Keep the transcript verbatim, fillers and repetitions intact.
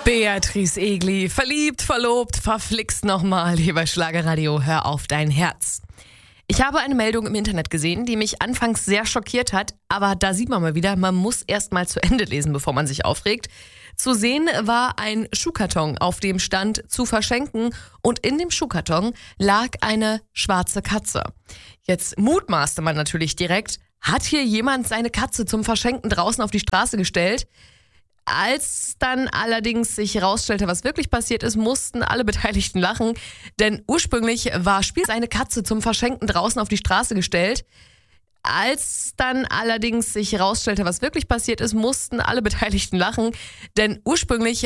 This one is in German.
Beatrice Egli, verliebt, verlobt, verflixt nochmal hier bei Schlagerradio, hör auf dein Herz. Ich habe eine Meldung im Internet gesehen, die mich anfangs sehr schockiert hat, aber da sieht man mal wieder, man muss erst mal zu Ende lesen, bevor man sich aufregt. Zu sehen war ein Schuhkarton, auf dem stand zu verschenken, und in dem Schuhkarton lag eine schwarze Katze. Jetzt mutmaßte man natürlich direkt, hat hier jemand seine Katze zum Verschenken draußen auf die Straße gestellt? Als dann allerdings sich herausstellte, was wirklich passiert ist, mussten alle Beteiligten lachen, denn ursprünglich war Spiel seine Katze zum Verschenken draußen auf die Straße gestellt. Als dann allerdings sich herausstellte, was wirklich passiert ist, mussten alle Beteiligten lachen, denn ursprünglich